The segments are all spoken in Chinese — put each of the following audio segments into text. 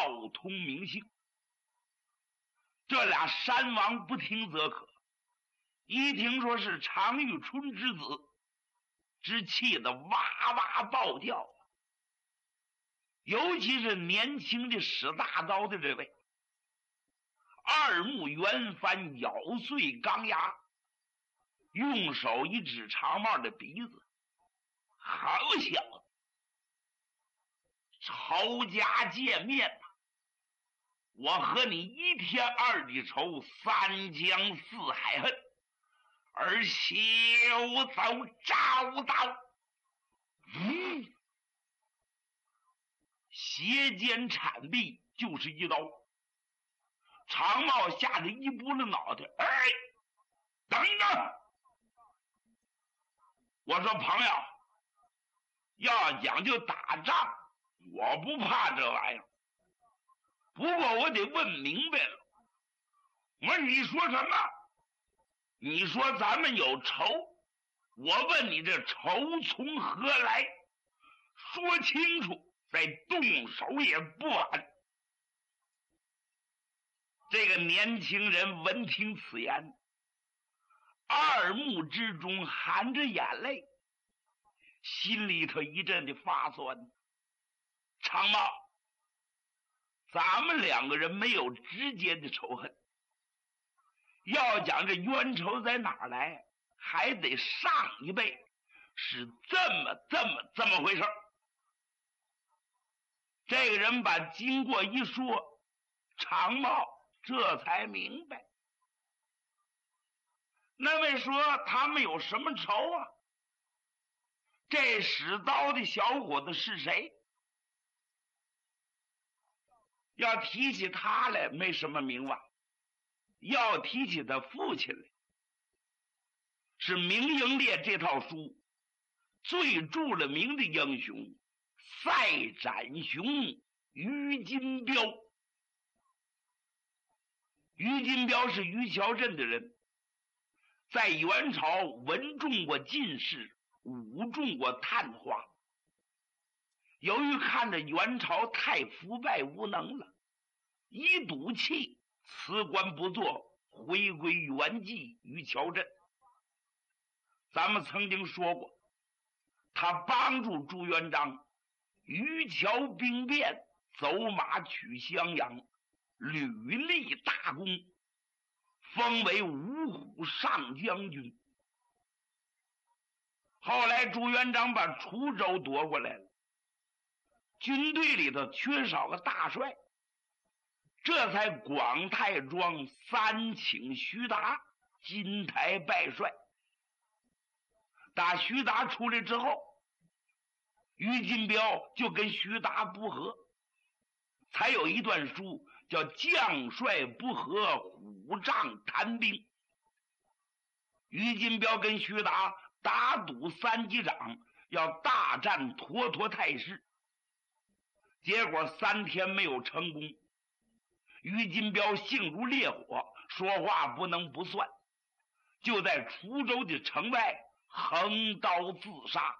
道通名姓。这俩山王不听则可，一听说是常遇春之子，只气得哇哇暴叫。尤其是年轻的使大刀的这位，二目圆翻，咬碎钢牙，用手一指长帽的鼻子，好小子，仇家见面呐！我和你一天二地仇，三江四海恨，而休走招刀。斜肩铲臂就是一刀，长帽吓得一拨了脑袋。哎，等等！我说朋友，要讲究打仗，我不怕这玩意儿，不过我得问明白了。我说你说什么？你说咱们有仇，我问你这仇从何来？说清楚，再动手也不晚。这个年轻人闻听此言，二目之中含着眼泪，心里头一阵的发酸。长帽，咱们两个人没有直接的仇恨，要讲这冤仇在哪儿来，还得上一辈是这么回事。这个人把经过一说，长帽这才明白。那位说他们有什么仇啊？这使刀的小伙子是谁？要提起他来没什么名望，要提起他父亲来，是明英烈这套书最著了名的英雄赛展雄于金彪。于金彪是于桥镇的人，在元朝文中过进士，武中过探花。由于看着元朝太腐败无能了，一赌气辞官不做，回归原籍于桥镇。咱们曾经说过，他帮助朱元璋于桥兵变，走马取襄阳，屡立大功，封为五虎上将军。后来朱元璋把滁州夺过来了，军队里头缺少个大帅，这才广泰庄三请徐达金台拜帅。打徐达出来之后，于金彪就跟徐达不和，才有一段书叫将帅不和，虎杖谈兵。于金彪跟徐达打赌三击掌，要大战沱沱太师，结果3天没有成功。于金彪性如烈火，说话不能不算，就在滁州的城外横刀自杀。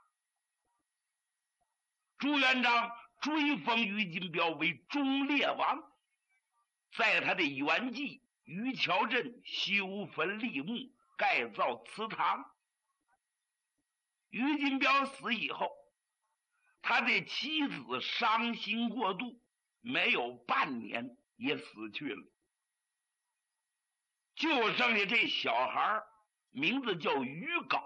朱元璋追封于金彪为忠烈王，在他的原籍于桥镇修坟立墓，盖造祠堂。于金彪死以后，他的妻子伤心过度，没有半年也死去了，就剩下这小孩，名字叫于镐。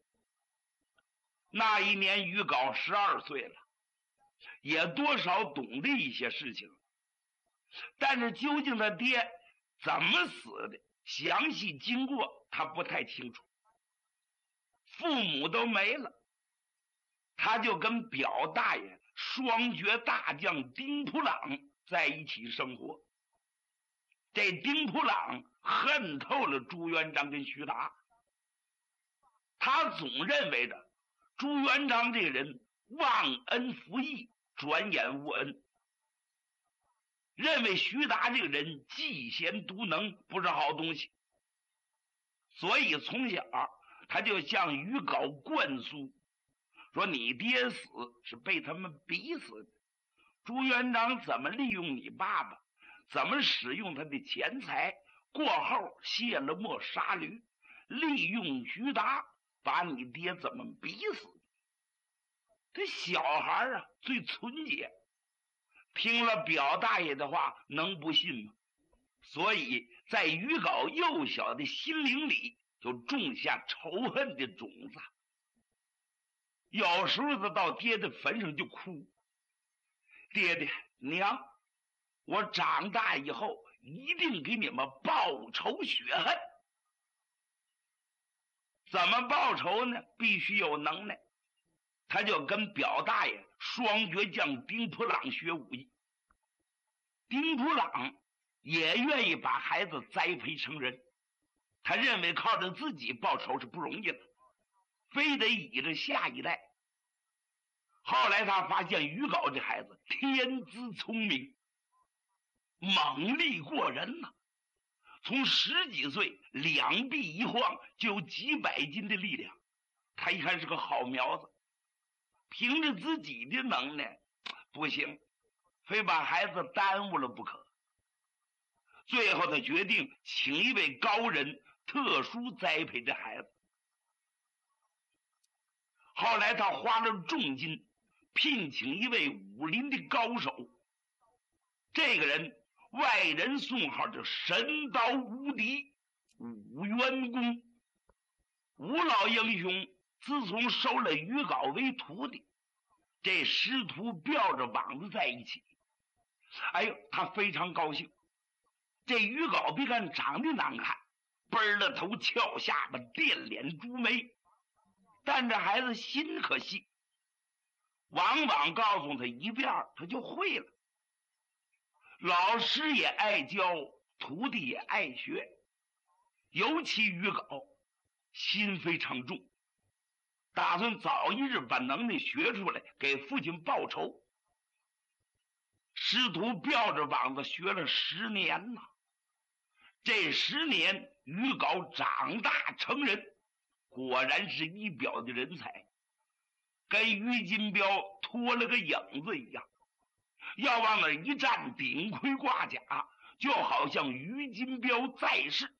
那一年于镐12岁了，也多少懂得一些事情，但是究竟他爹怎么死的，详细经过他不太清楚。父母都没了，他就跟表大爷双绝大将丁普朗在一起生活。这丁普朗恨透了朱元璋跟徐达，他总认为着朱元璋这个人忘恩负义，转眼无恩，认为徐达这个人嫉贤妒能，不是好东西。所以从小他就向于镐灌输，说你爹死是被他们逼死的， 朱元璋怎么利用你爸爸，怎么使用他的钱财，过后卸了磨杀驴，利用徐达把你爹怎么逼死。这小孩啊最纯洁，听了表大爷的话能不信吗？所以在于杲幼小的心灵里就种下仇恨的种子。有时候他到爹的坟上就哭，爹爹娘，我长大以后一定给你们报仇雪恨。怎么报仇呢？必须有能耐。他就跟表大爷双绝将丁普朗学武艺。丁普朗也愿意把孩子栽培成人，他认为靠着自己报仇是不容易的，非得倚着下一代。后来他发现于杲这孩子天资聪明，猛力过人呐，从10几岁两臂一晃就有几百斤的力量。他一看是个好苗子，凭着自己的能耐不行，非把孩子耽误了不可。最后他决定请一位高人特殊栽培这孩子。后来他花了重金聘请一位武林的高手，这个人外人送号叫神刀无敌武元公。吴老英雄自从收了于杲为徒弟，这师徒吊着膀子在一起，哎呦，他非常高兴。这于杲别看长得难看，奔了头翘下巴电脸朱眉，但这孩子心可细，往往告诉他一遍他就会了。老师也爱教，徒弟也爱学，尤其于杲心非常重，打算早一日把能耐学出来，给父亲报仇。师徒吊着膀子学了10年呐，这10年于杲长大成人，果然是一表的人才，跟于金彪脱了个影子一样。要往那儿一站，顶盔挂甲，就好像于金彪在世。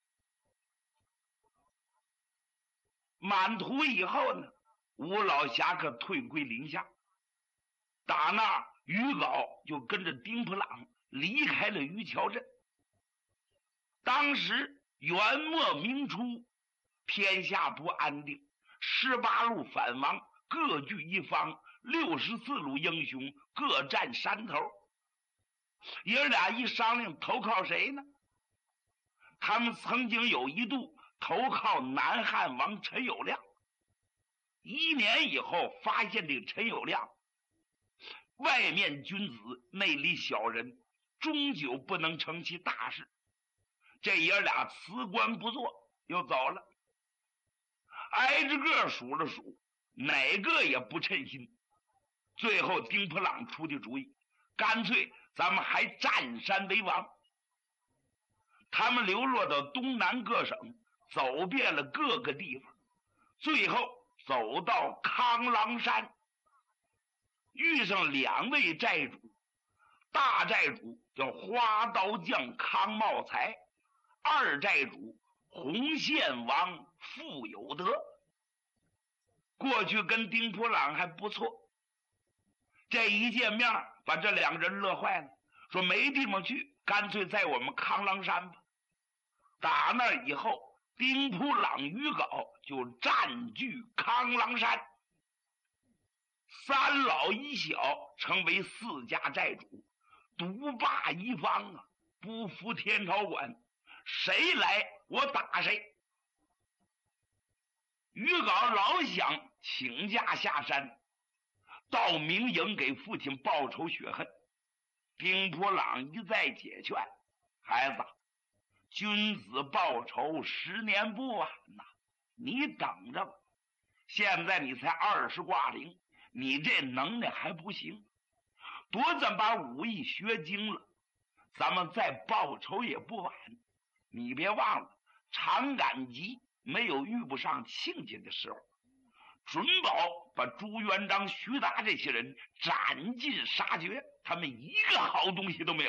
满徒以后呢，吴老侠客退归林下，打那儿于杲就跟着丁普朗离开了于桥镇。当时元末明初，天下不安定，18路反王各据一方，64路英雄各占山头。爷俩一商量，投靠谁呢？他们曾经有一度投靠南汉王陈友谅。1年以后，发现这个陈友谅外面君子，内里小人，终究不能成其大事。这爷俩辞官不做，又走了。挨着个数了数，哪个也不称心。最后丁普朗出的主意，干脆咱们还占山为王。他们流落到东南各省，走遍了各个地方，最后走到康郎山，遇上2位寨主。大寨主叫花刀匠康茂才，二寨主红线王傅有德。过去跟丁普朗还不错，这一见面把这2个人乐坏了，说没地方去，干脆在我们康郎山吧。打那以后，丁普朗于杲就占据康郎山，3老1小成为4家寨主，独霸一方啊，不服天朝管，谁来我打谁。于杲老想请假下山，到明营给父亲报仇雪恨。丁普朗一再解劝，孩子，君子报仇10年不晚呐，你等着吧。现在你才20挂零，你这能耐还不行，多咱把武艺学精了，咱们再报仇也不晚。你别忘了，长赶集没有遇不上亲戚的时候， 准保把朱元璋、徐达这些人斩尽杀绝，他们一个好东西都没有。